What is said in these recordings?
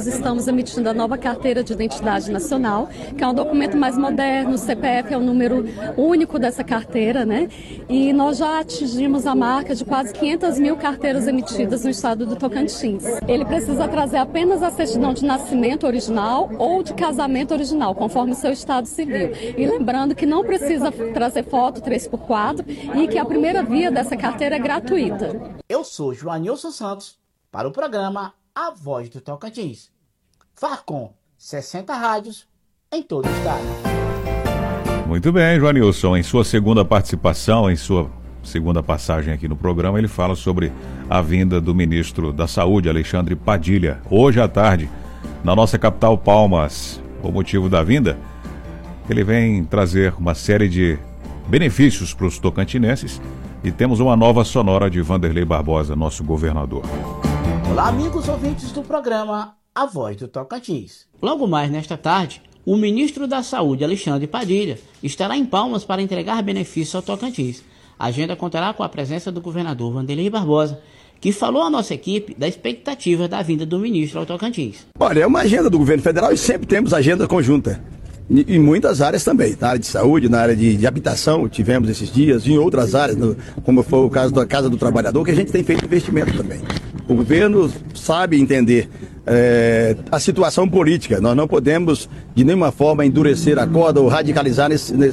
nós estamos emitindo a nova Carteira de Identidade Nacional, que é um documento mais moderno. O CPF é o número único dessa carteira, né? E nós já atingimos a marca de quase 500 mil carteiras emitidas no estado do Tocantins. Ele precisa trazer apenas a certidão de nascimento original ou de casamento original, conforme o seu estado civil. E lembrando que não precisa trazer foto 3x4 e que a primeira via dessa carteira é gratuita. Eu sou Joanilson Santos para o programa A Voz do Tocantins. Farcom, 60 rádios em todo o estado. Muito bem, Joanilson. Em sua segunda participação, em sua segunda passagem aqui no programa, ele fala sobre a vinda do ministro da Saúde, Alexandre Padilha, hoje à tarde, na nossa capital, Palmas. O motivo da vinda, ele vem trazer uma série de benefícios para os tocantinenses e temos uma nova sonora de Vanderlei Barbosa, nosso governador. Olá, amigos ouvintes do programa A Voz do Tocantins. Logo mais nesta tarde, o ministro da Saúde, Alexandre Padilha, estará em Palmas para entregar benefícios ao Tocantins. A agenda contará com a presença do governador Vanderlei Barbosa, que falou à nossa equipe da expectativa da vinda do ministro ao Tocantins. Olha, é uma agenda do governo federal e sempre temos agenda conjunta. Em muitas áreas também, na área de saúde, na área de habitação, tivemos esses dias, em outras áreas, como foi o caso da Casa do Trabalhador, que a gente tem feito investimento também. O governo sabe entender a situação política. Nós não podemos, de nenhuma forma, endurecer a corda ou radicalizar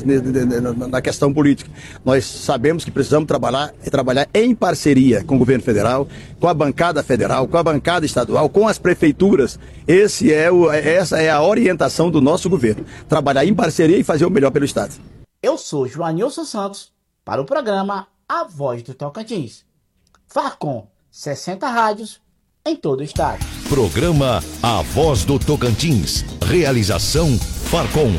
na questão política. Nós sabemos que precisamos trabalhar em parceria com o governo federal, com a bancada federal, com a bancada estadual, com as prefeituras. Essa é a orientação do nosso governo. Trabalhar em parceria e fazer o melhor pelo Estado. Eu sou Joanilson Santos para o programa A Voz do Tocantins. Farcom, 60 rádios em todo o estado. Programa A Voz do Tocantins. Realização Farcom.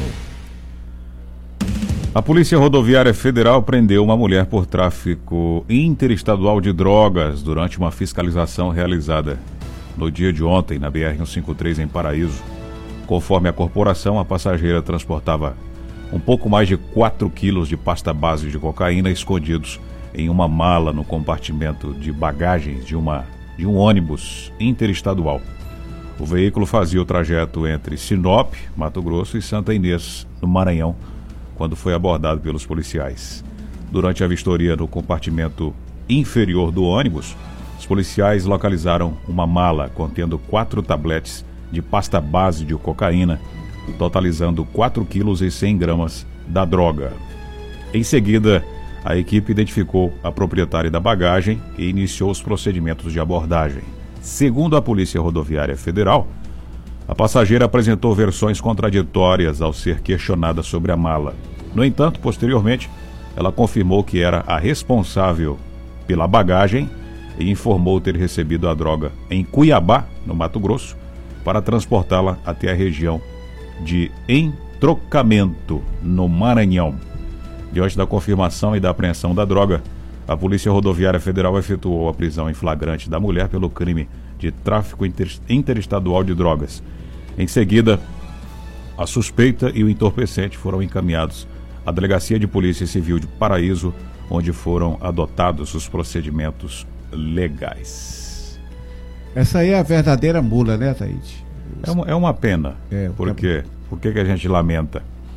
A Polícia Rodoviária Federal prendeu uma mulher por tráfico interestadual de drogas durante uma fiscalização realizada no dia de ontem na BR-153 em Paraíso. Conforme a corporação, a passageira transportava um pouco mais de 4 quilos de pasta base de cocaína escondidos em uma mala no compartimento de bagagens de um ônibus interestadual. O veículo fazia o trajeto entre Sinop, Mato Grosso, e Santa Inês, no Maranhão, quando foi abordado pelos policiais. Durante a vistoria no compartimento inferior do ônibus, os policiais localizaram uma mala contendo 4 tabletes de pasta base de cocaína, totalizando 4 quilos e 100 gramas da droga. Em seguida, a equipe identificou a proprietária da bagagem e iniciou os procedimentos de abordagem. Segundo a Polícia Rodoviária Federal, a passageira apresentou versões contraditórias ao ser questionada sobre a mala. No entanto, posteriormente, ela confirmou que era a responsável pela bagagem e informou ter recebido a droga em Cuiabá, no Mato Grosso, para transportá-la até a região de Entrocamento, no Maranhão. Diante da confirmação e da apreensão da droga, a Polícia Rodoviária Federal efetuou a prisão em flagrante da mulher pelo crime de tráfico interestadual de drogas. Em seguida, a suspeita e o entorpecente foram encaminhados à Delegacia de Polícia Civil de Paraíso, onde foram adotados os procedimentos legais. Essa aí é a verdadeira mula, né, Taíde? É uma pena. Por quê? Por que a gente lamenta?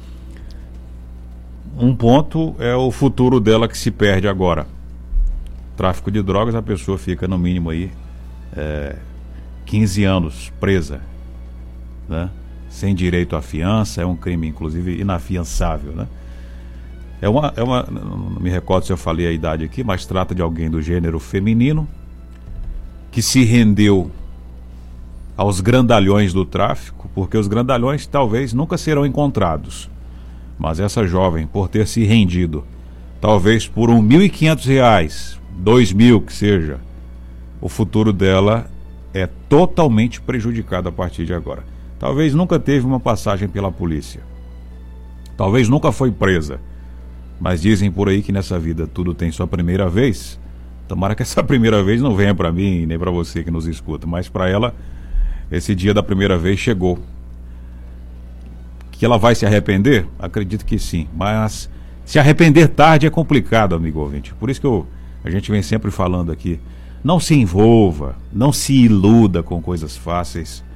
Um ponto é o futuro dela que se perde agora. Tráfico de drogas, a pessoa fica no mínimo aí 15 anos presa, né? Sem direito à fiança, é um crime inclusive inafiançável, né? Não me recordo se eu falei a idade aqui, mas trata de alguém do gênero feminino que se rendeu aos grandalhões do tráfico, porque os grandalhões talvez nunca serão encontrados. Mas essa jovem, por ter se rendido, talvez por R$1.500, R$2.000 que seja, o futuro dela é totalmente prejudicado a partir de agora. Talvez nunca teve uma passagem pela polícia. Talvez nunca foi presa. Mas dizem por aí que nessa vida tudo tem sua primeira vez. Tomara que essa primeira vez não venha para mim, nem para você que nos escuta, mas para ela, esse dia da primeira vez chegou. Que ela vai se arrepender? Acredito que sim, mas se arrepender tarde é complicado, amigo ouvinte. Por isso que a gente vem sempre falando aqui, não se envolva, não se iluda com coisas fáceis,